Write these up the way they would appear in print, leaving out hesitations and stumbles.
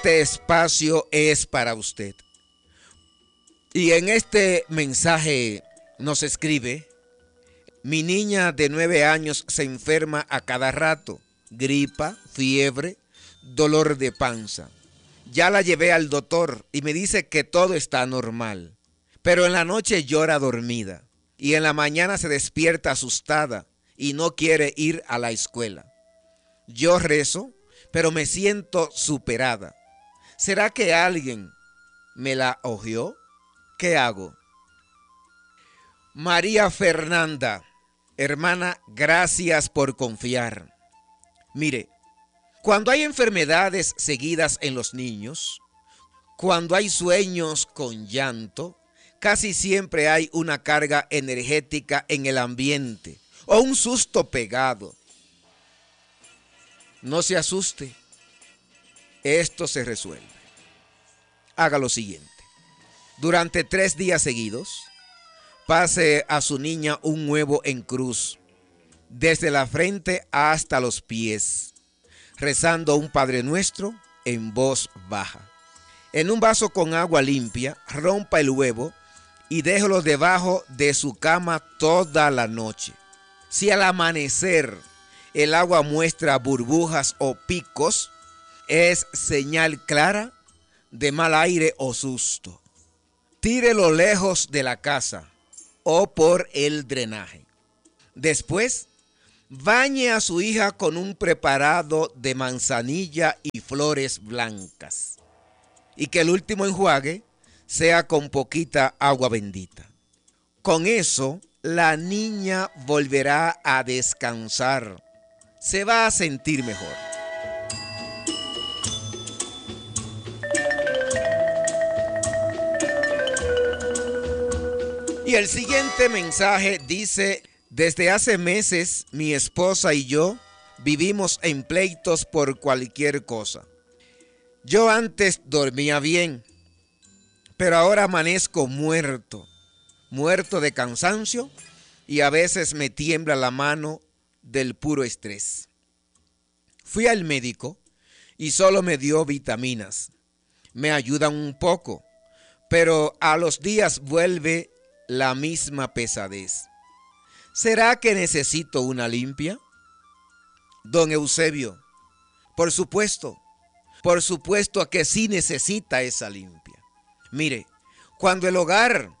Este espacio es para usted. Y en este mensaje nos escribe: mi niña de 9 años se enferma a cada rato, gripa, fiebre, dolor de panza. Ya la llevé al doctor y me dice que todo está normal, pero en la noche llora dormida y en la mañana se despierta asustada y no quiere ir a la escuela. Yo rezo, pero me siento superada. ¿Será que alguien me la ojeó? ¿Qué hago? María Fernanda, hermana, gracias por confiar. Mire, cuando hay enfermedades seguidas en los niños, cuando hay sueños con llanto, casi siempre hay una carga energética en el ambiente o un susto pegado. No se asuste, esto se resuelve. Haga lo siguiente: durante 3 días seguidos, pase a su niña un huevo en cruz, desde la frente hasta los pies, rezando un Padre Nuestro en voz baja. En un vaso con agua limpia, rompa el huevo y déjelo debajo de su cama toda la noche. Si al amanecer el agua muestra burbujas o picos, es señal clara de mal aire o susto. Tírelo lejos de la casa o por el drenaje. Después, bañe a su hija con un preparado de manzanilla y flores blancas. Y que el último enjuague sea con poquita agua bendita. Con eso, la niña volverá a descansar. Se va a sentir mejor. Y el siguiente mensaje dice: desde hace meses mi esposa y yo vivimos en pleitos por cualquier cosa. Yo antes dormía bien, pero ahora amanezco muerto de cansancio y a veces me tiembla la mano del puro estrés. Fui al médico y solo me dio vitaminas. Me ayudan un poco, pero a los días vuelve la misma pesadez. ¿Será que necesito una limpia? Don Eusebio, por supuesto que sí necesita esa limpia. Mire, cuando el hogar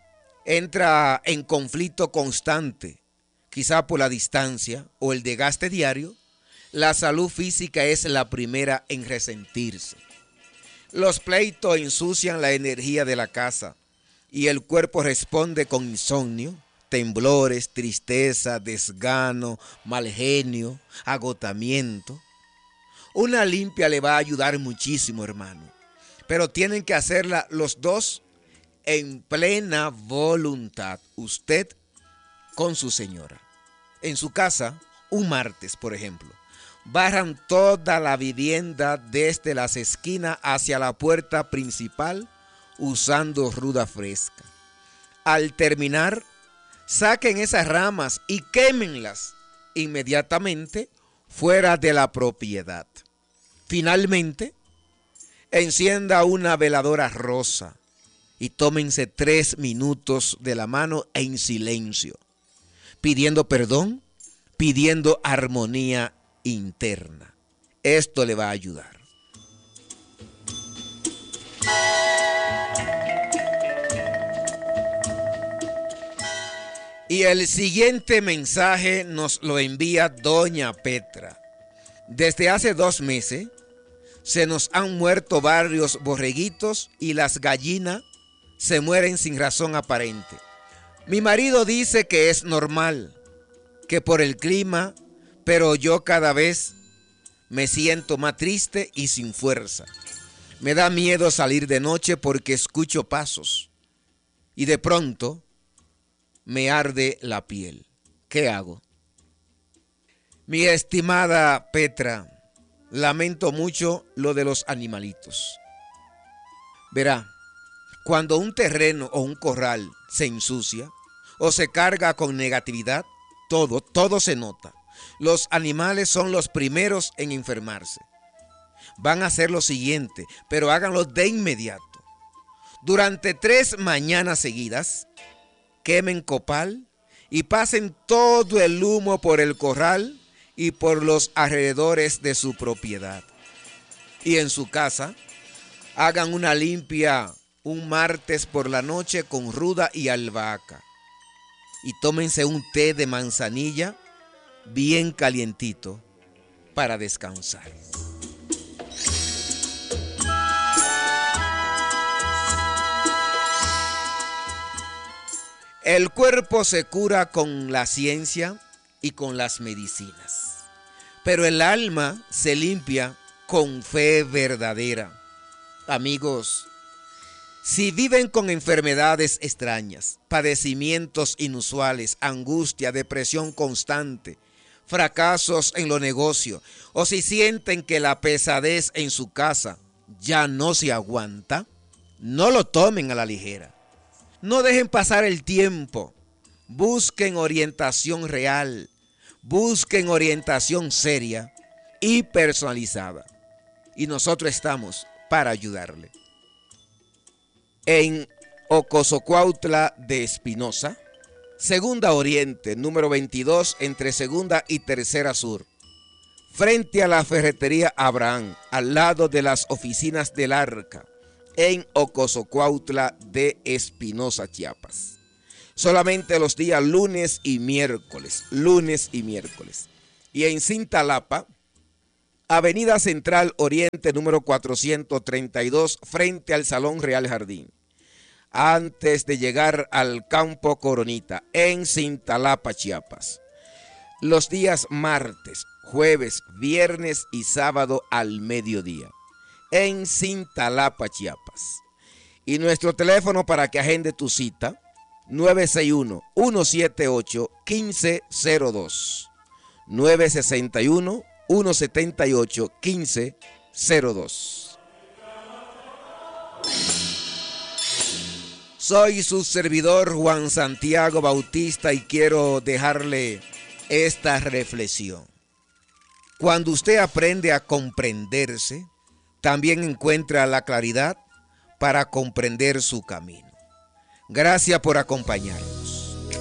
entra en conflicto constante, quizá por la distancia o el desgaste diario, la salud física es la primera en resentirse. Los pleitos ensucian la energía de la casa y el cuerpo responde con insomnio, temblores, tristeza, desgano, mal genio, agotamiento. Una limpia le va a ayudar muchísimo, hermano, pero tienen que hacerla los dos en plena voluntad, usted con su señora. En su casa, un martes, por ejemplo, barran toda la vivienda desde las esquinas hacia la puerta principal usando ruda fresca. Al terminar, saquen esas ramas y quémenlas inmediatamente fuera de la propiedad. Finalmente, encienda una veladora rosa y tómense 3 minutos de la mano en silencio, pidiendo perdón, pidiendo armonía interna. Esto le va a ayudar. Y el siguiente mensaje nos lo envía doña Petra. Desde hace 2 meses se nos han muerto varios borreguitos y las gallinas se mueren sin razón aparente. Mi marido dice que es normal, que por el clima, pero yo cada vez me siento más triste y sin fuerza. Me da miedo salir de noche porque escucho pasos y de pronto me arde la piel. ¿Qué hago? Mi estimada Petra, lamento mucho lo de los animalitos. Verá, cuando un terreno o un corral se ensucia o se carga con negatividad, todo se nota. Los animales son los primeros en enfermarse. van a hacer lo siguiente, pero háganlo de inmediato. Durante 3 mañanas seguidas, quemen copal y pasen todo el humo por el corral y por los alrededores de su propiedad. Y en su casa, hagan una limpia un martes por la noche con ruda y albahaca. Y tómense un té de manzanilla bien calientito para descansar. El cuerpo se cura con la ciencia y con las medicinas, pero el alma se limpia con fe verdadera. Amigos, si viven con enfermedades extrañas, padecimientos inusuales, angustia, depresión constante, fracasos en los negocios, o si sienten que la pesadez en su casa ya no se aguanta, no lo tomen a la ligera. No dejen pasar el tiempo. Busquen orientación real. Busquen orientación seria y personalizada. Y nosotros estamos para ayudarle. En Ocosocuautla de Espinosa, Segunda Oriente, número 22, entre Segunda y Tercera Sur, frente a la ferretería Abraham, al lado de las oficinas del Arca, en Ocosocuautla de Espinosa, Chiapas. Solamente los días lunes y miércoles. Y en Cintalapa, Avenida Central Oriente, número 432, frente al Salón Real Jardín. Antes de llegar al Campo Coronita, en Cintalapa, Chiapas. Los días martes, jueves, viernes y sábado al mediodía. En Cintalapa, Chiapas. Y nuestro teléfono para que agende tu cita, 961-178-1502. 961-178-1502. Soy su servidor Juan Santiago Bautista y quiero dejarle esta reflexión. Cuando usted aprende a comprenderse, también encuentra la claridad para comprender su camino. Gracias por acompañarme.